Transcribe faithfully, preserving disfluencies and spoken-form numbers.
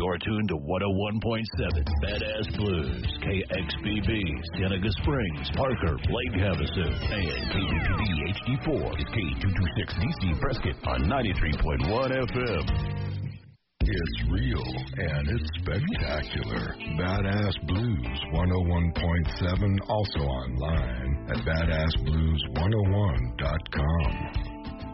You're tuned to one oh one point seven Badass Blues, K X B B, Cienega Springs, Parker, Lake Havasu, and K T P D H D four is K two twenty-six D C Prescott on ninety-three point one F M. It's real and it's spectacular. Badass Blues one oh one point seven, also online at badass blues one oh one dot com.